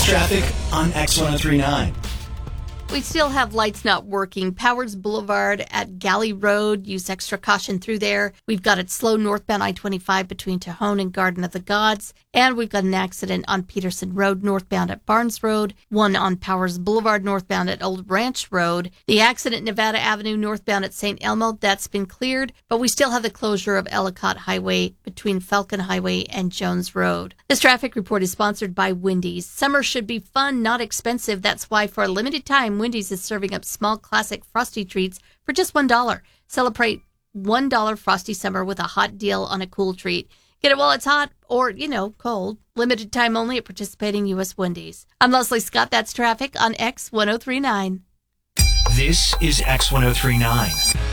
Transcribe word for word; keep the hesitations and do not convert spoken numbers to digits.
traffic on X ten thirty-nine. We still have lights not working. Powers Boulevard at Galley Road. Use extra caution through there. We've got it slow northbound I twenty-five between Tejon and Garden of the Gods. And we've got an accident on Peterson Road northbound at Barnes Road. One on Powers Boulevard northbound at Old Ranch Road. The accident Nevada Avenue northbound at Saint Elmo, that's been cleared. But we still have the closure of Ellicott Highway between Falcon Highway and Jones Road. This traffic report is sponsored by Wendy's. Summer should be fun, not expensive. That's why for a limited time, Wendy's is serving up small classic Frosty treats for just one dollar. Celebrate one dollar Frosty Summer with a hot deal on a cool treat. Get it while it's hot or, you know, cold. Limited time only at participating U S Wendy's. I'm Leslie Scott. That's traffic on X ten thirty-nine. This is X ten thirty-nine.